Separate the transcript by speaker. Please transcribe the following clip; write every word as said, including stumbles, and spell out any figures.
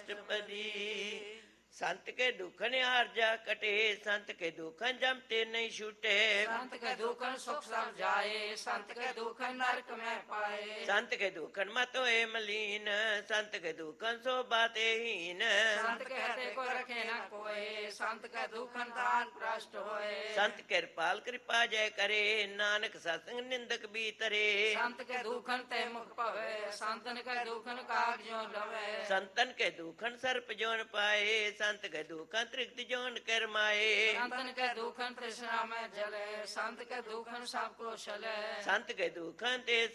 Speaker 1: ਅਸ਼ਟਪਦੀ। संत के दुखन आर्जा कटे, संत के दुखन जमते नहीं छूटे।
Speaker 2: संत के दुखन सुख सब जाए, संत के दुखन नरक में पाए।
Speaker 1: संत के दुखन मत होए मलीन, संत के दुखन सो बाते हीन।
Speaker 2: संत कहते को रखे न कोई, संत के दुखन दान भ्रष्ट होए।
Speaker 1: संत कृपाल कृपा जय करे, नानक सत्संग निंदक बीतरे।
Speaker 2: संत के दुखन ते मुख पवे, संतन के दुखन काग जो लवे।
Speaker 1: संतन के दुखन सर्प जोन पाए, संत के दुखन त्रिक्त जोन करमाए।
Speaker 2: संतन के दुखन तृष्णा में जले, संत के दुखन सबको चले।
Speaker 1: संत के दुखन ते